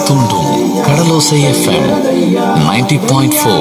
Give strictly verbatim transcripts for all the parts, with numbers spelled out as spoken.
தூண்டும் கடலோசை FM ninety point four.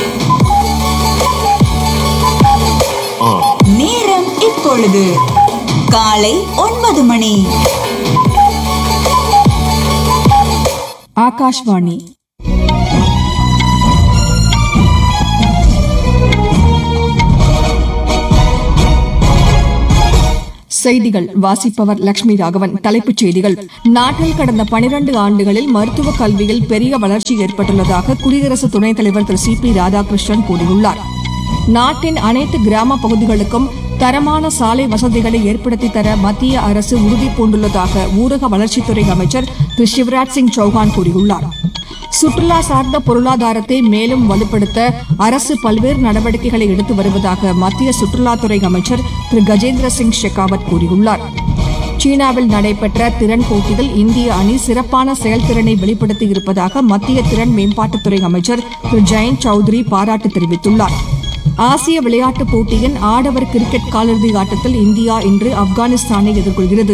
நேரம் இப்பொழுது காலை ஒன்பது மணி. ஆகாஷ்வாணி. செய்திகள் வாசிப்பவர் லட்சுமி ராகவன். தலைப்புச் செய்திகள். நாட்டில் கடந்த பனிரண்டு ஆண்டுகளில் மருத்துவ கல்வியில் பெரிய வளர்ச்சி ஏற்பட்டுள்ளதாக குடியரசு துணைத் தலைவர் திரு சி பி ராதாகிருஷ்ணன் கூறியுள்ளார். நாட்டின் அனைத்து கிராம பகுதிகளுக்கும் தரமான சாலை வசதிகளை ஏற்படுத்தி தர மத்திய அரசு உறுதி பூண்டுள்ளதாக ஊரக வளர்ச்சித்துறை அமைச்சர் திரு சிவராஜ் சிங் சௌஹான் கூறியுள்ளார். சுற்றுலா சார்ந்த பொருளாதாரத்தை மேலும் வலுப்படுத்த அரசு பல்வேறு நடவடிக்கைகளை எடுத்து வருவதாக மத்திய சுற்றுலாத்துறை அமைச்சர் திரு கஜேந்திர சிங் ஷெகாவத் கூறியுள்ளார். சீனாவில் நடைபெற்ற திறன் போட்டியில் இந்திய அணி சிறப்பான செயல்திறனை வெளிப்படுத்தியிருப்பதாக மத்திய திறன் மேம்பாட்டுத்துறை அமைச்சர் திரு ஜெயந்த் சௌத்ரி பாராட்டு தெரிவித்துள்ளார். ஆசிய விளையாட்டுப் போட்டியின் ஆடவர் கிரிக்கெட் காலிறுதி ஆட்டத்தில் இந்தியா இன்று ஆப்கானிஸ்தானை எதிர்கொள்கிறது.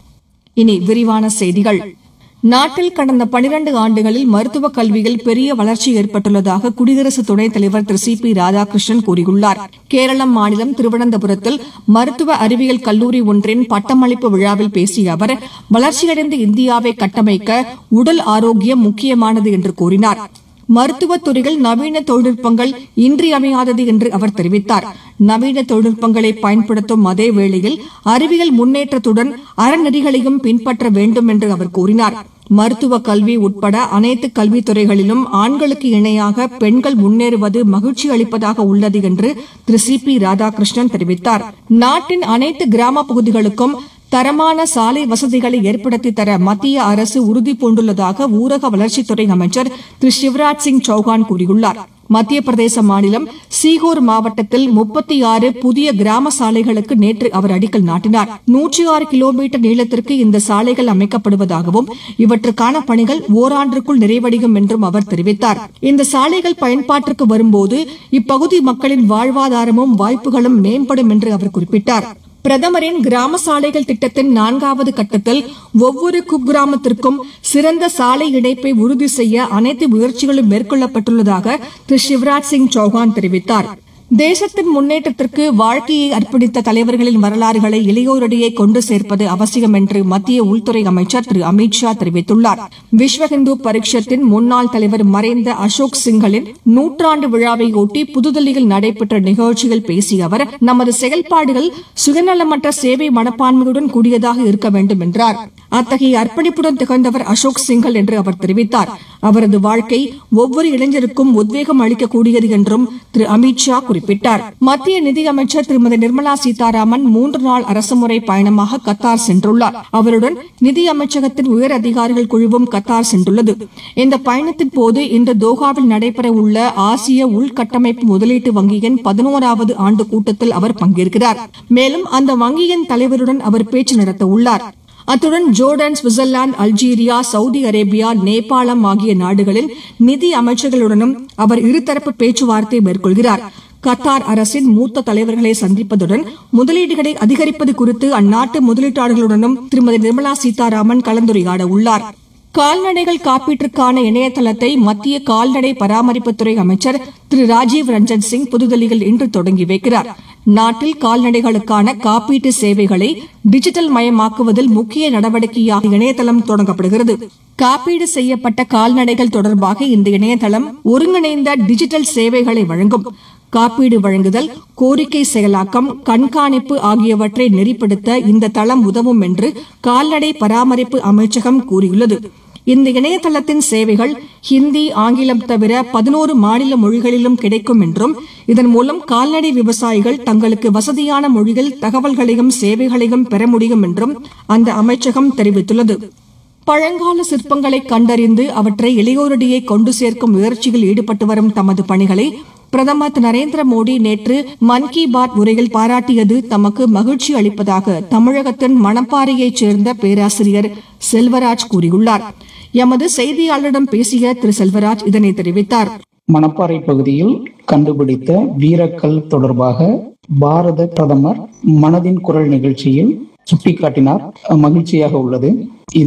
இனி விரிவான செய்திகள். நாட்டில் கடந்த பனிரண்டு ஆண்டுகளில் மருத்துவக் கல்வியில் பெரிய வளர்ச்சி ஏற்பட்டுள்ளதாக குடியரசு துணைத் தலைவர் திரு சி பி ராதாகிருஷ்ணன் கூறியுள்ளார். கேரளம் மாநிலம் திருவனந்தபுரத்தில் மருத்துவ அறிவியல் கல்லூரி ஒன்றின் பட்டமளிப்பு விழாவில் பேசிய அவர், வளர்ச்சியடைந்த இந்தியாவை கட்டமைக்க உடல் ஆரோக்கியம் முக்கியமானது என்று கூறினார். மருத்துவத் துறையில் நவீன தொழில்நுட்பங்கள் இன்றியமையாதது என்று அவர் தெரிவித்தார். நவீன தொழில்நுட்பங்களை பயன்படுத்தும் அதே வேளையில் அறிவியல் முன்னேற்றத்துடன் அறநெறிகளையும் பின்பற்ற வேண்டும் என்று அவர் கூறினார். மருத்துவ கல்வி உட்பட அனைத்து கல்வித்துறைகளிலும் ஆண்களுக்கு இணையாக பெண்கள் முன்னேறுவது மகிழ்ச்சி அளிப்பதாக உள்ளது என்று திரு சி பி ராதாகிருஷ்ணன் தெரிவித்தார். நாட்டின் அனைத்து கிராம பகுதிகளுக்கும் தரமான சாலை வசதிகளை ஏற்படுத்தி தர மத்திய அரசு உறுதி பூண்டுள்ளதாக ஊரக வளர்ச்சித்துறை அமைச்சர் திரு சிவராஜ் சிங் சௌஹான் கூறியுள்ளார். மத்திய பிரதேச மாநிலம் சீகோர் மாவட்டத்தில் முப்பத்தி ஆறு புதிய கிராம சாலைகளுக்கு நேற்று அவர் அடிக்கல் நாட்டினார். நூற்றி ஆறு கிலோமீட்டர் நீளத்திற்கு இந்த சாலைகள் அமைக்கப்படுவதாகவும் இவற்றுக்கான பணிகள் ஓராண்டிற்குள் நிறைவடையும் என்றும் அவர் தெரிவித்தார். இந்த சாலைகள் பயன்பாட்டிற்கு வரும்போது இப்பகுதி மக்களின் வாழ்வாதாரமும் வாய்ப்புகளும் மேம்படும் என்று அவர் குறிப்பிட்டார். பிரதமரின் கிராம சாலைகள் திட்டத்தின் நான்காவது கட்டத்தில் ஒவ்வொரு குக்கிராமத்திற்கும் சிறந்த சாலை இணைப்பை உறுதி செய்ய அனைத்து முயற்சிகளும் மேற்கொள்ளப்பட்டுள்ளதாக திரு சிவராஜ் சிங் சௌஹான் தெரிவித்தார். தேசத்தின் முன்னேற்றத்திற்கு வாழ்க்கையை அர்ப்பணித்த தலைவர்களின் வரலாறுகளை இளையோரிடையே கொண்டு சேர்ப்பது அவசியம் என்று மத்திய உள்துறை அமைச்சர் திரு அமித் ஷா தெரிவித்துள்ளார். விஸ்வ இந்து பரிஷத்தின் முன்னாள் தலைவர் மறைந்த அசோக் சிங்கலின் நூற்றாண்டு விழாவையொட்டி புதுதில்லியில் நடைபெற்ற நிகழ்ச்சியில் பேசிய அவர், நமது செயல்பாடுகள் சுயநலமற்ற சேவை மனப்பான்மையுடன் கூடியதாக இருக்க வேண்டும் என்றார். அத்தகைய அர்ப்பணிப்புடன் திகழ்ந்தவர் அசோக் சிங்கல் என்று அவர் தெரிவித்தார். அவரது வாழ்க்கை ஒவ்வொரு இளைஞருக்கும் உத்வேகம் அளிக்கக்கூடியது என்றும் திரு அமித் ஷா குறிப்பிட்டார். மத்திய நிதியமைச்சர் திருமதி நிர்மலா சீதாராமன் மூன்று நாள் அரசுமுறை பயணமாக கத்தார் சென்றுள்ளார். அவருடன் நிதி அமைச்சகத்தின் உயர் அதிகாரிகள் குழுவும் கத்தார் சென்றுள்ளது. இந்த பயணத்தின் போது இன்று தோஹாவில் நடைபெற உள்ள ஆசிய உள்கட்டமைப்பு முதலீட்டு வங்கியின் பதினோராவது ஆண்டு கூட்டத்தில் அவர் பங்கேற்கிறார். மேலும் அந்த வங்கியின் தலைவருடன் அவர் பேச்சு நடத்த உள்ளார். அத்துடன் Jordan, Switzerland, Algeria, Saudi Arabia, நேபாளம் ஆகிய நாடுகளின் நிதி அமைச்சர்களுடனும் அவர் இருதரப்பு பேச்சுவார்த்தை மேற்கொள்கிறார். கத்தார் அரசின் மூத்த தலைவர்களை சந்திப்பதுடன் முதலீடுகளை அதிகரிப்பது குறித்து அந்நாட்டு முதலீட்டாளர்களுடனும் திருமதி நிர்மலா சீதாராமன் கலந்துரையாட உள்ளார். கால்நடைகள் காப்பீட்டிற்கான இணையதளத்தை மத்திய கால்நடை பராமரிப்புத்துறை அமைச்சர் திரு ராஜீவ் ரஞ்சன் சிங் புதுதில்லியில் இன்று தொடங்கி வைக்கிறார். நாட்டில் கால்நடைகளுக்கான காப்பீட்டு சேவைகளை டிஜிட்டல் மயமாக்குவதில் முக்கிய நடவடிக்கையாக இணையதளம் தொடங்கப்படுகிறது. காப்பீடு செய்யப்பட்ட கால்நடைகள் தொடர்பாக இந்த இணையதளம் ஒருங்கிணைந்த டிஜிட்டல் சேவைகளை வழங்கும். காப்பீடு வழங்குதல், கோரிக்கை செயலாக்கம், கண்காணிப்பு ஆகியவற்றை நெறிப்படுத்த இந்த தளம் உதவும் என்று கால்நடை பராமரிப்பு அமைச்சகம் கூறியுள்ளது. இந்த இணையதளத்தின் சேவைகள் ஹிந்தி, ஆங்கிலம் தவிர பதினோரு மாநில மொழிகளிலும் கிடைக்கும் என்றும் இதன் மூலம் கால்நடை விவசாயிகள் தங்களுக்கு வசதியான மொழியில் தகவல்களையும் சேவைகளையும் பெற முடியும் என்றும் அந்த அமைச்சகம் தெரிவித்துள்ளது. பழங்கால சிற்பங்களை கண்டறிந்து அவற்றை இளையோரிடையே கொண்டு சேர்க்கும் முயற்சியில் ஈடுபட்டு வரும் தமது பணிகளை பிரதமர் திரு நரேந்திர மோடி நேற்று மன் கி பாத் உரையில் பாராட்டியது தமக்கு மகிழ்ச்சி அளிப்பதாக தமிழகத்தின் மணப்பாறையைச் சேர்ந்த பேராசிரியர் செல்வராஜ் கூறியுள்ளார். எமது செய்தியாளரிடம் பேசிய திரு செல்வராஜ் இதனை தெரிவித்தார். மணப்பாறை பகுதியில் கண்டுபிடித்த வீரக்கல் தொடர்பாக பாரத பிரதமர் மனதின் குரல் நிகழ்ச்சியில் சுட்டிக்காட்டினார். மகிழ்ச்சியாக உள்ளது. இது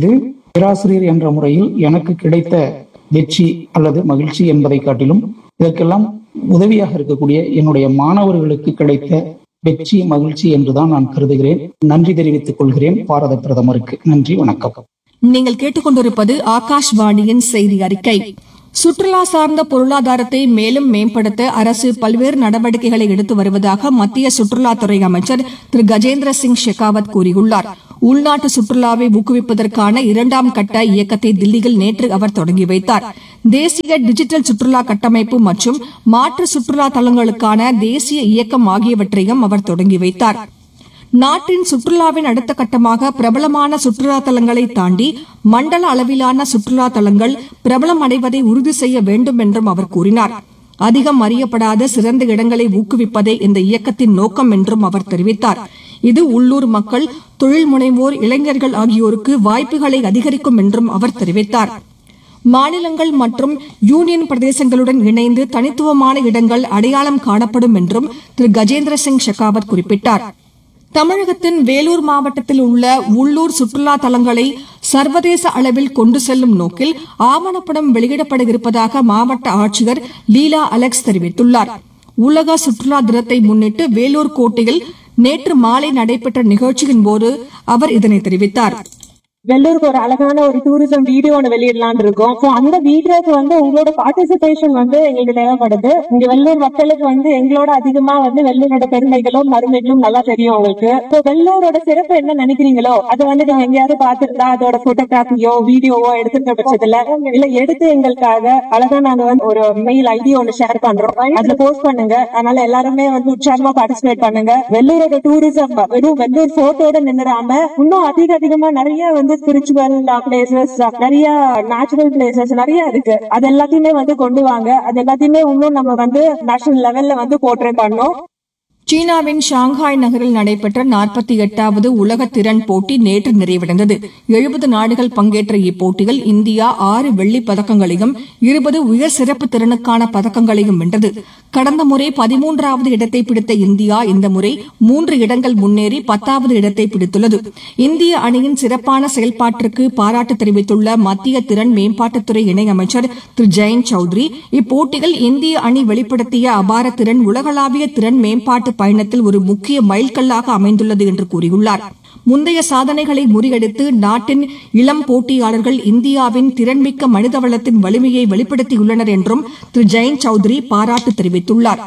பேராசிரியர் என்ற முறையில் எனக்கு கிடைத்த வெற்றி அல்லது மகிழ்ச்சி என்பதை காட்டிலும் இதற்கெல்லாம் உதவியாக இருக்கக்கூடிய என்னுடைய மாணவர்களுக்கு கிடைத்த வெற்றி மகிழ்ச்சி என்றுதான் நான் கருதுகிறேன். நன்றி தெரிவித்துக் கொள்கிறேன் பாரத பிரதமருக்கு. நன்றி, வணக்கம். நீங்கள் கேட்டுக்கொண்டிருப்பது ஆகாஷ்வாணியின் செய்தி அறிக்கை. சுற்றுலா சார்ந்த பொருளாதாரத்தை மேலும் மேம்படுத்த அரசு பல்வேறு நடவடிக்கைகளை எடுத்து வருவதாக மத்திய சுற்றுலாத்துறை அமைச்சர் திரு கஜேந்திர சிங் ஷெகாவத் கூறியுள்ளார். உள்நாட்டு சுற்றுலாவை ஊக்குவிப்பதற்கான இரண்டாம் கட்ட இயக்கத்தை தில்லியில் நேற்று அவர் தொடங்கி வைத்தார். தேசிய டிஜிட்டல் சுற்றுலா கட்டமைப்பு மற்றும் மாற்று சுற்றுலா தலங்களுக்கான தேசிய இயக்கம் ஆகியவற்றையும் அவர் தொடங்கி வைத்தார். நாட்டின் சுற்றுலாவின் அடுத்த கட்டமாக பிரபலமான சுற்றுலா தலங்களை தாண்டி மண்டல அளவிலான சுற்றுலா தலங்கள் பிரபலம் அடைவதை உறுதி செய்ய வேண்டும் என்றும் அவர் கூறினார். அதிகம் அறியப்படாத சிறந்த இடங்களை ஊக்குவிப்பதே இந்த இயக்கத்தின் நோக்கம் என்றும் அவர் தெரிவித்தார். இது உள்ளூர் மக்கள், தொழில் முனைவோர், இளைஞர்கள் ஆகியோருக்கு வாய்ப்புகளை அதிகரிக்கும் என்றும் அவர் தெரிவித்தார். மாநிலங்கள் மற்றும் யூனியன் பிரதேசங்களுடன் இணைந்து தனித்துவமான இடங்கள் அடையாளம் காணப்படும் என்றும் திரு கஜேந்திர சிங் ஷெகாவத் குறிப்பிட்டார். தமிழகத்தின் வேலூர் மாவட்டத்தில் உள்ள உள்ளூர் சுற்றுலா தலங்களை சர்வதேச அளவில் கொண்டு செல்லும் நோக்கில் ஆவணப்படம் வெளியிடப்பட இருப்பதாக மாவட்ட ஆட்சியர் லீலா அலெக்ஸ் தெரிவித்துள்ளார். உலக சுற்றுலா தினத்தை முன்னிட்டு வேலூர் கோட்டையில் நேற்று மாலை நடைபெற்ற நிகழ்ச்சியின் போது அவர் இதனை தெரிவித்தார். வெள்ளூருக்கு ஒரு அழகான ஒரு டூரிசம் வீடியோ ஒன்று வெளியிடலான் இருக்கோம். ஸோ அந்த வீடியோக்கு வந்து உங்களோட பார்ட்டிசிபேஷன் வந்து எங்களுக்கு தேவைப்படுது. இங்க வெள்ளூர் மக்களுக்கு வந்து எங்களோட அதிகமா வந்து வெள்ளூரோட பெருமைகளும் மருமைகளும் நல்லா தெரியும் உங்களுக்கு. ஸோ வெள்ளூரோட சிறப்பு என்ன நினைக்கிறீங்களோ அதை வந்து நீங்க எங்கேயாவது பார்த்துருந்தா அதோட போட்டோகிராஃபியோ வீடியோவோ எடுத்துக்கிற பட்சத்துல இல்ல எடுத்து எங்களுக்காக அழகா நாங்க வந்து ஒரு மெயில் ஐடி ஒன்று ஷேர் பண்றோம், அதுல போஸ்ட் பண்ணுங்க. அதனால எல்லாருமே வந்து உற்சாகமா பார்ட்டிசிபேட் பண்ணுங்க. வெள்ளூரோட டூரிசம் வெறும் வெள்ளூர் போட்டோட நின்னுடாம இன்னும் அதிக அதிகமா நிறைய வந்து ஸ்பிரிச்சுவல் பிளேசஸ், நிறைய நேச்சுரல் பிளேசஸ் நிறைய இருக்கு. அது எல்லாத்தையுமே வந்து கொண்டு வாங்க. அது எல்லாத்தையுமே இன்னும் நம்ம வந்து நேஷனல் லெவல்ல வந்து போர்ட்ரே பண்ணோம். சீனாவின் ஷாங்காய் நகரில் நடைபெற்ற நாற்பத்தி எட்டாவது உலக திறன் போட்டி நேற்று நிறைவடைந்தது. எழுபது நாடுகள் பங்கேற்ற இப்போட்டியில் இந்தியா ஆறு வெள்ளிப் பதக்கங்களையும் இருபது உயர் சிறப்பு திறனுக்கான பதக்கங்களையும் வென்றது. கடந்த முறை பதிமூன்றாவது இடத்தை பிடித்த இந்தியா இந்த முறை மூன்று இடங்கள் முன்னேறி பத்தாவது இடத்தை பிடித்துள்ளது. இந்திய அணியின் சிறப்பான செயல்பாட்டிற்கு பாராட்டு தெரிவித்துள்ள மத்திய திறன் மேம்பாட்டுத்துறை இணையமைச்சர் திரு ஜெயந்த் சௌத்ரி, இப்போட்டியில் இந்திய அணி வெளிப்படுத்திய அபார திறன் உலகளாவிய திறன் மேம்பாட்டு பயணத்தில் ஒரு முக்கிய மைல்கல்லாக அமைந்துள்ளது என்று கூறியுள்ளார். முந்தைய சாதனைகளை முறியடித்து நாட்டின் இளம் போட்டியாளர்கள் இந்தியாவின் திறன்மிக்க மனிதவளத்தின் வலிமையை வெளிப்படுத்தியுள்ளனர் என்றும் திரு ஜெயந்த் சௌத்ரி பாராட்டு தெரிவித்துள்ளார்.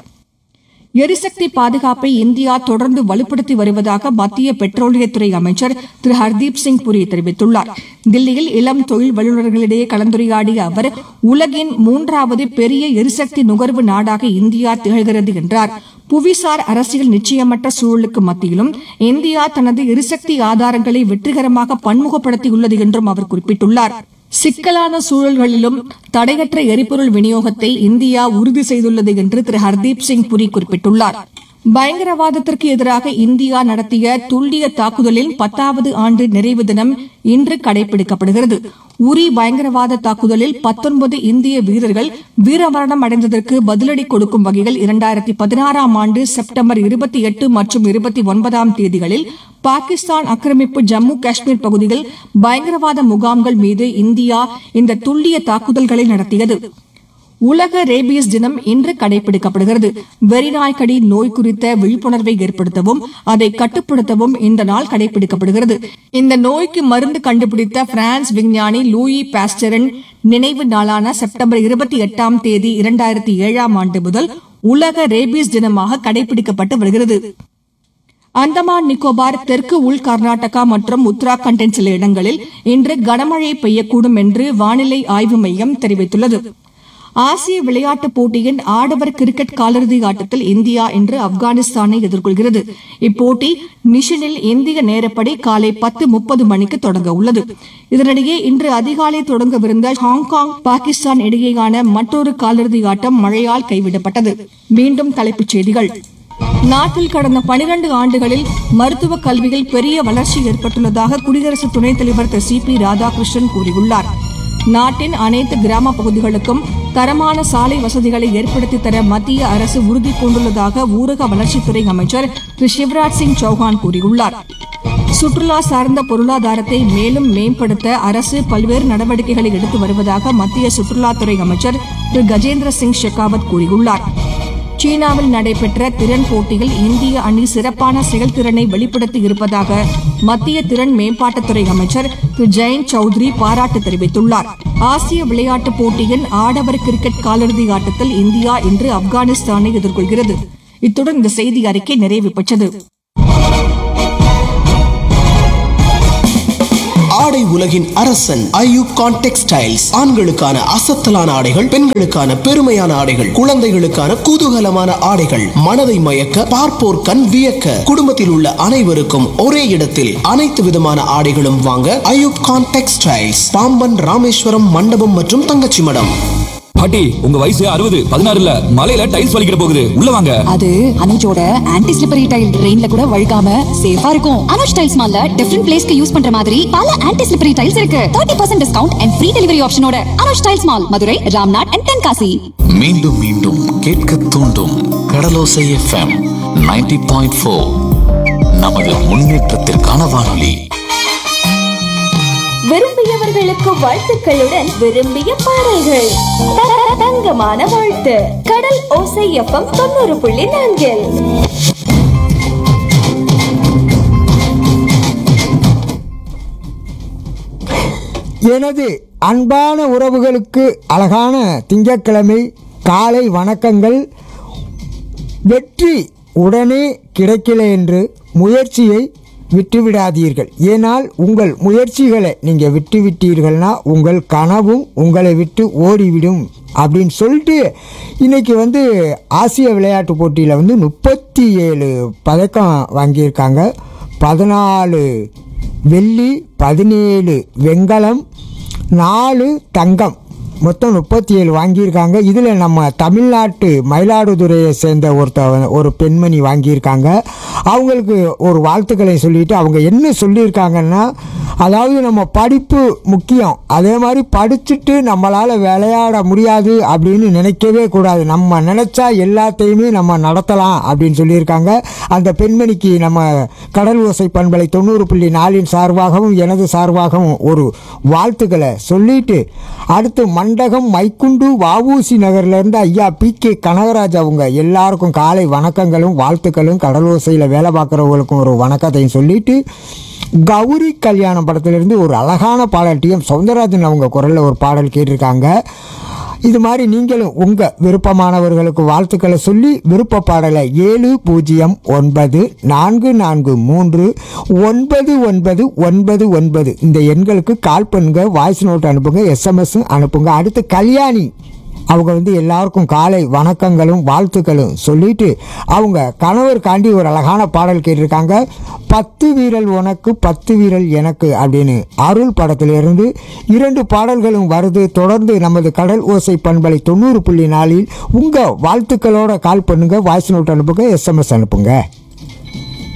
எரிசக்தி பாதுகாப்பை இந்தியா தொடர்ந்து வலுப்படுத்தி வருவதாக மத்திய பெட்ரோலியத்துறை அமைச்சர் திரு ஹர்தீப் சிங் புரி தெரிவித்துள்ளார். தில்லியில் இளம் தொழில் வல்லுநர்களிடையே கலந்துரையாடிய அவர், உலகின் மூன்றாவது பெரிய எரிசக்தி நுகர்வு நாடாக இந்தியா திகழ்கிறது என்றார். புவிசார் அரசியல் நிச்சயமற்ற சூழலுக்கு மத்தியிலும் இந்தியா தனது எரிசக்தி ஆதாரங்களை வெற்றிகரமாக பன்முகப்படுத்தியுள்ளது என்றும் அவர் குறிப்பிட்டுள்ளார். சிக்கலான சூழல்களிலும் தடையற்ற எரிபொருள் விநியோகத்தை இந்தியா உறுதி செய்துள்ளது என்று திரு ஹர்தீப் சிங் புரி குறிப்பிட்டுள்ளார். பயங்கரவாதத்திற்கு எதிராக இந்தியா நடத்திய துல்லிய தாக்குதலின் பத்தாவது ஆண்டு நிறைவு தினம் இன்று கடைபிடிக்கப்படுகிறது. உரி பயங்கரவாத தாக்குதலில் பத்தொன்பது இந்திய வீரர்கள் வீரமரணம் அடைந்ததற்கு பதிலடி கொடுக்கும் வகையில் இரண்டாயிரத்தி பதினாறாம் ஆண்டு செப்டம்பர் இருபத்தி எட்டு மற்றும் இருபத்தி ஒன்பதாம் தேதிகளில் பாகிஸ்தான் ஆக்கிரமிப்பு ஜம்மு காஷ்மீர் பகுதியில் பயங்கரவாத முகாம்கள் மீது இந்தியா இந்த துல்லிய தாக்குதல்களை நடத்தியது. உலக ரேபீஸ் தினம் இன்று கடைபிடிக்கப்படுகிறது. வெறிநாய்க்கடி நோய் குறித்த விழிப்புணர்வை ஏற்படுத்தவும் அதை கட்டுப்படுத்தவும் இந்த நாள் கடைபிடிக்கப்படுகிறது. இந்த நோய்க்கு மருந்து கண்டுபிடித்த பிரான்ஸ் விஞ்ஞானி லூயி பாஸ்டரின் நினைவு நாளான செப்டம்பர் இருபத்தி எட்டாம் தேதி இரண்டாயிரத்தி ஏழாம் ஆண்டு முதல் உலக ரேபீஸ் தினமாக கடைபிடிக்கப்பட்டு வருகிறது. அந்தமான் நிக்கோபார், தெற்கு உள் கர்நாடகா மற்றும் உத்தராகண்டின் சில இடங்களில் இன்று கனமழை பெய்யக்கூடும் என்று வானிலை ஆய்வு மையம் தெரிவித்துள்ளது. ஆசிய விளையாட்டுப் போட்டியின் ஆடவர் கிரிக்கெட் காலிறுதி ஆட்டத்தில் இந்தியா இன்று ஆப்கானிஸ்தானை எதிர்கொள்கிறது. இப்போட்டி நிஷனில் இந்திய நேரப்படி காலை பத்து முப்பது மணிக்கு தொடங்க உள்ளது. இதனிடையே இன்று அதிகாலை தொடங்கவிருந்த ஹாங்காங் பாகிஸ்தான் இடையேயான மற்றொரு காலிறுதி ஆட்டம் மழையால் கைவிடப்பட்டது. மீண்டும் தலைப்புச் செய்திகள். நாட்டில் கடந்த பனிரண்டு ஆண்டுகளில் மருத்துவக் கல்வியில் பெரிய வளர்ச்சி ஏற்பட்டுள்ளதாக குடியரசு துணைத் தலைவர் திரு சி பி ராதாகிருஷ்ணன் கூறியுள்ளார். நாட்டின் அனைத்து கிராம பகுதிகளுக்கும் தரமான சாலை வசதிகளை ஏற்படுத்தித் தர மத்திய அரசு உறுதி பூண்டுள்ளதாக ஊரக வளர்ச்சித்துறை அமைச்சர் திரு சிவராஜ் சிங் சௌஹான் கூறியுள்ளார். சுற்றுலா சார்ந்த பொருளாதாரத்தை மேலும் மேம்படுத்த அரசு பல்வேறு நடவடிக்கைகளை எடுத்து வருவதாக மத்திய சுற்றுலாத்துறை அமைச்சர் திரு கஜேந்திர சிங் ஷெகாவத் கூறியுள்ளார். சீனாவில் நடைபெற்ற திறன் போட்டியில் இந்திய அணி சிறப்பான செயல்திறனை வெளிப்படுத்தி இருப்பதாக மத்திய திறன் மேம்பாட்டுத்துறை அமைச்சர் திரு ஜெயந்த் சௌத்ரி பாராட்டு தெரிவித்துள்ளார். ஆசிய விளையாட்டுப் போட்டியின் ஆடவர் கிரிக்கெட் காலிறுதி ஆட்டத்தில் இந்தியா இன்று ஆப்கானிஸ்தானை எதிர்கொள்கிறது. இத்துடன் இந்த செய்தி அறிக்கை நிறைவு பெற்றது. ஆடை உலகின் அரசன் ஐயூப் கான் டெக்ஸ்டைல்ஸ். ஆண்களுக்கான அசத்தலான ஆடைகள், பெண்களுக்கான பெருமையான ஆடைகள், குழந்தைகளுக்கான குதூகலமான ஆடைகள், மனதை மயக்க பார்ப்போர் கண் வியக்க, குடும்பத்தில் உள்ள அனைவருக்கும் ஒரே இடத்தில் அனைத்து விதமான ஆடைகளும் வாங்க ஐயூப் கான் டெக்ஸ்டைல்ஸ், பாம்பன், ராமேஸ்வரம், மண்டபம் மற்றும் தங்கச்சி மடம். பாட்டி, உங்க வயசு அறுபது பதினாறுல மலையில டைல்ஸ் வலிக்கிற போகுது, உள்ள வாங்க. அது அனுஜோட ஆன்டி ஸ்லிப்பரி டைல், ரெயின்ல கூட வழுக்காம சேஃபா இருக்கும். அனுஜ் டைல்ஸ் மால்ல டிஃபரண்ட் பிளேஸ்க்கு யூஸ் பண்ற மாதிரி பல ஆன்டி ஸ்லிப்பரி டைல்ஸ் இருக்கு. முப்பது சதவீதம் discount and free delivery ஆப்ஷனோட. Anuj tiles mall, Madurai, Ramnad and Tenkasi. மீண்டும் மீண்டும் கேட்க தூண்டும் கடலோசை எஃப்எம் நைன்டி பாயிண்ட் ஃபோர். நமது முன்னேற்றத்திற்கான வானொலி. விரும்பியவர்களுக்கு வாழ்த்துக்களுடன் விரும்பிய பாடல்கள். தங்கமான வாழ்த்து. கடல் ஓசை எஃப்எம் தொண்ணூறு புள்ளி நான்கில். எனது அன்பான உறவுகளுக்கு அழகான திங்கட்கிழமை காலை வணக்கங்கள். வெற்றி உடனே கிடைக்கல என்று முயற்சியை விட்டுவிடாதீர்கள். ஏனால் உங்கள் முயற்சிகளை நீங்கள் விட்டுவிட்டீர்கள்னா உங்கள் கனவும் உங்களை விட்டு ஓடிவிடும் அப்படின்னு சொல்லிட்டு இன்றைக்கி வந்து ஆசிய விளையாட்டு போட்டியில் வந்து முப்பத்தி ஏழு பதக்கம் வாங்கியிருக்காங்க. பதினாலு வெள்ளி, பதினேழு வெண்கலம், நாலு தங்கம், மொத்தம் முப்பத்தி ஏழு வாங்கியிருக்காங்க. இதில் நம்ம தமிழ்நாட்டு மயிலாடுதுறையை சேர்ந்த ஒருத்த ஒரு பெண்மணி வாங்கியிருக்காங்க. அவங்களுக்கு ஒரு வாழ்த்துக்களை சொல்லிட்டு அவங்க என்ன சொல்லியிருக்காங்கன்னா, அதாவது நம்ம படிப்பு முக்கியம், அதே மாதிரி படிச்சுட்டு நம்மளால் விளையாட முடியாது அப்படின்னு நினைக்கவே கூடாது. நம்ம நினச்சா எல்லாத்தையுமே நம்ம நடத்தலாம் அப்படின்னு சொல்லியிருக்காங்க. அந்த பெண்மணிக்கு நம்ம கடல் ஓசை பண்பலை தொண்ணூறு புள்ளி நாலின் சார்பாகவும் எனது சார்பாகவும் ஒரு வாழ்த்துக்களை சொல்லிட்டு, அடுத்து மண்டகம் மைக்குண்டு வஉசி நகர்லேருந்து ஐயா பி கே கனகராஜ் அவங்க எல்லாருக்கும் காலை வணக்கங்களும் வாழ்த்துக்களும், கடல் ஓசையில் வேலை பார்க்குறவங்களுக்கும் ஒரு வணக்கத்தையும் சொல்லிட்டு, கௌரி கல்யாணம் படத்திலிருந்து ஒரு அழகான பாடல் டி எம் சௌந்தரராஜன் அவங்க குரலில் ஒரு பாடல் கேட்டிருக்காங்க. இது மாதிரி நீங்களும் உங்கள் விருப்பமானவர்களுக்கு வாழ்த்துக்களை சொல்லி விருப்ப பாடலை ஏழு பூஜ்ஜியம் ஒன்பது நான்கு நான்கு மூன்று ஒன்பது ஒன்பது ஒன்பது ஒன்பது இந்த எண்களுக்கு கால் பண்ணுங்க, வாய்ஸ் நோட் அனுப்புங்க, எஸ்எம்எஸ் அனுப்புங்க. அடுத்து கல்யாணி அவங்க வந்து எல்லாருக்கும் காலை வணக்கங்களும் வாழ்த்துக்களும் சொல்லிட்டு அவங்க கணவருக்காண்டி ஒரு அழகான பாடல் கேட்டிருக்காங்க. பத்து வீரல் உனக்கு பத்து வீரல் எனக்கு அப்படின்னு அருள் படத்திலிருந்து இரண்டு பாடல்களும் வருது. தொடர்ந்து நமது கடல் ஓசை பண்பலை தொண்ணூறு புள்ளி நாலில் உங்கள் வாழ்த்துக்களோட கால் பண்ணுங்க, வாய்ஸ் நோட் அனுப்புங்க, எஸ்எம்எஸ் அனுப்புங்க.